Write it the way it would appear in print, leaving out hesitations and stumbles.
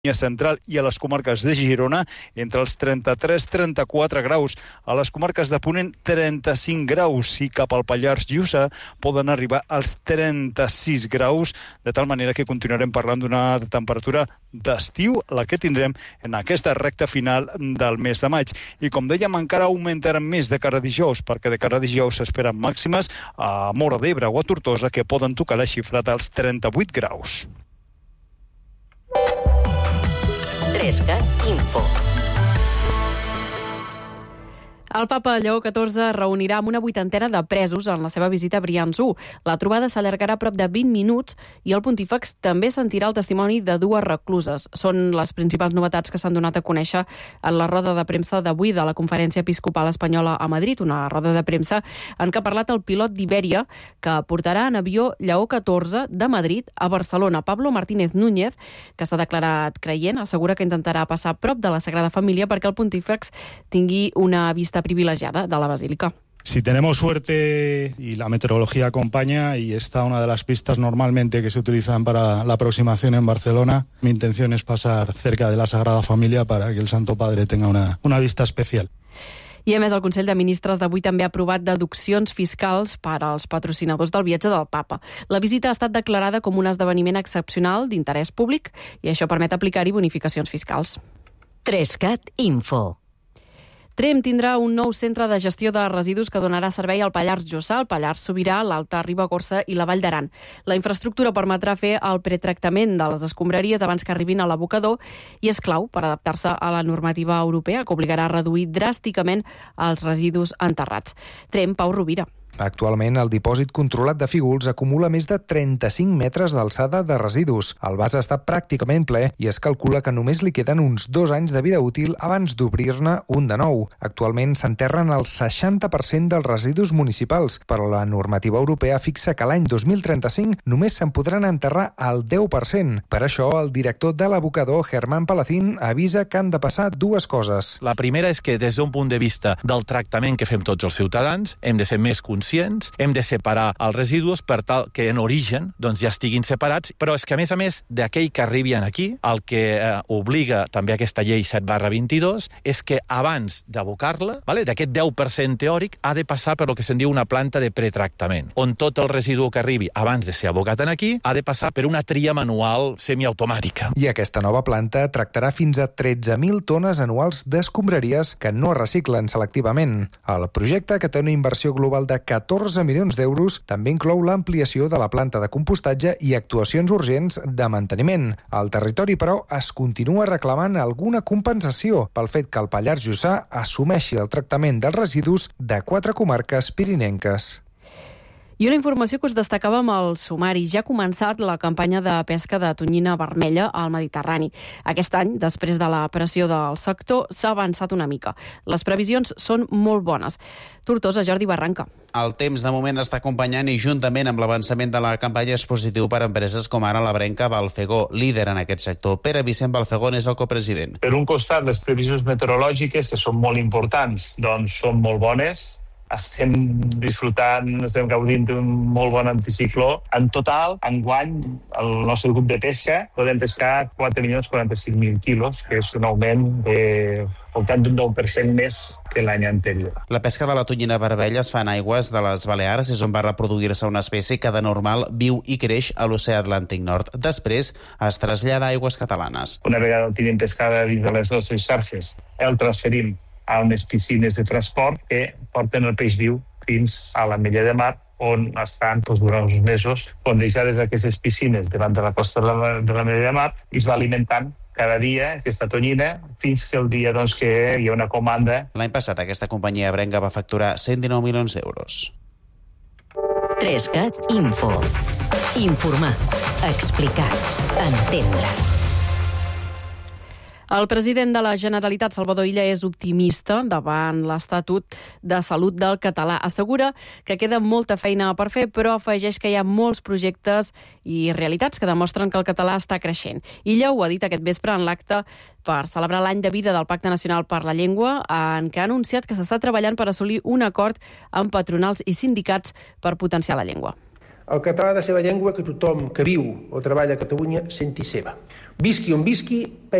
central i a les comarques de Girona entre els 33-34 graus, a les comarques de Ponent 35 graus i cap al Pallars Jussà poden arribar als 36 graus, de tal manera que continuarem parlant d'una temperatura d'estiu, la que tindrem en aquesta recta final del mes de maig. I com dèiem, encara augmentaran més de cara a dijous, perquè de cara a dijous s'esperen màximes a Móra d'Ebre o a Tortosa que poden tocar la xifra dels 38 graus. 3CAT Info. El papa Lleó XIV reunirà amb una vuitantena de presos en la seva visita a Brians-1. La trobada s'allargarà prop de 20 minuts i el pontífex també sentirà el testimoni de 2 recluses. Són les principals novetats que s'han donat a conèixer en la roda de premsa d'avui de la Conferència Episcopal Espanyola a Madrid, una roda de premsa en què ha parlat el pilot d'Iberia que portarà en avió Lleó XIV de Madrid a Barcelona. Pablo Martínez Núñez, que s'ha declarat creient, assegura que intentarà passar prop de la Sagrada Família perquè el pontífex tingui una vista privilegiada de la Basílica. Si tenemos suerte y la meteorología acompaña y está una de las pistas normalmente que se utilizan para la aproximación en Barcelona, mi intención es pasar cerca de la Sagrada Familia para que el Santo Padre tenga una vista especial. I a més, el Consell de Ministres d'avui també ha aprovat deduccions fiscals per als patrocinadors del viatge del papa. La visita ha estat declarada com un esdeveniment excepcional d'interès públic i això permet aplicar-hi bonificacions fiscals. 3CAT Info. Tremp tindrà un nou centre de gestió de residus que donarà servei al Pallars Jussà, el Pallars Sobirà, l'Alta Ribagorça i la Vall d'Aran. La infraestructura permetrà fer el pretractament de les escombraries abans que arribin a l'abocador i és clau per adaptar-se a la normativa europea que obligarà a reduir dràsticament els residus enterrats. Tremp, Pau Rovira. Actualment, el dipòsit controlat de Fígols acumula més de 35 metres d'alçada de residus. El vas està pràcticament ple i es calcula que només li queden uns 2 anys de vida útil abans d'obrir-ne un de nou. Actualment s'enterren el 60% dels residus municipals, però la normativa europea fixa que l'any 2035 només se'n podran enterrar el 10%. Per això, el director de l'abocador, Germán Palacín, avisa que han de passar 2 coses. La primera és que des d'un punt de vista del tractament que fem tots els ciutadans, hem de ser més conscients, hem de separar els residus per tal que en origen ja estiguin separats, però és que a més d'aquell que arribin aquí, el que obliga també aquesta llei 7/22 és que abans d'abocar-la, d'aquest 10% teòric, ha de passar per el que se'n diu una planta de pretractament, on tot el residu que arribi abans de ser abocat aquí ha de passar per una tria manual semiautomàtica. I aquesta nova planta tractarà fins a 13.000 tones anuals d'escombraries que no es reciclen selectivament. El projecte, que té una inversió global de 14 milions d'euros, també inclou l'ampliació de la planta de compostatge i actuacions urgents de manteniment. Al territori, però, es continua reclamant alguna compensació pel fet que el Pallars Jussà assumeixi el tractament dels residus de 4 comarques pirinenques. I una informació que us destacàvem al sumari. Ja ha començat la campanya de pesca de tonyina vermella al Mediterrani. Aquest any, després de la pressió del sector, s'ha avançat una mica. Les previsions són molt bones. Tortosa, Jordi Barranca. El temps de moment està acompanyant i juntament amb l'avançament de la campanya és positiu per a empreses com ara la Brenca Balfegó, líder en aquest sector. Pere Vicent Balfegó és el copresident. Per un costat, les previsions meteorològiques, que són molt importants, doncs són molt bones. Estem disfrutant, estem gaudint d'un molt bon anticicló. En total, enguany, el nostre grup de pesca podem pescar 4.045.000 quilos, que és un augment de voltant d'un 9% més que l'any anterior. La pesca de la tonyina vermella es fa en aigües de les Balears, és on va reproduir-se una espècie que de normal viu i creix a l'oceà Atlàntic Nord. Després es trasllada a aigües catalanes. Una vegada el tenim pescada dins de les nostres xarxes, el transferim a unes piscines de transport que porten el peix viu fins a l'Ametlla de Mar, on estan durant uns mesos, on deixades aquestes piscines davant de la costa de l'Ametlla de Mar i es va alimentant cada dia aquesta tonyina fins que el dia que hi ha una comanda. L'any passat aquesta companyia Brenca va facturar 119 milions d'euros. 3CAT Info. Informar, explicar, entendre. El president de la Generalitat, Salvador Illa, és optimista davant l'Estatut de Salut del català. Assegura que queda molta feina per fer, però afegeix que hi ha molts projectes i realitats que demostren que el català està creixent. Illa ho ha dit aquest vespre en l'acte per celebrar l'any de vida del Pacte Nacional per la Llengua, en què ha anunciat que s'està treballant per assolir un acord amb patronals i sindicats per potenciar la llengua. El català ha de ser la llengua que tothom que viu o treballa a Catalunya senti seva. Visqui on visqui,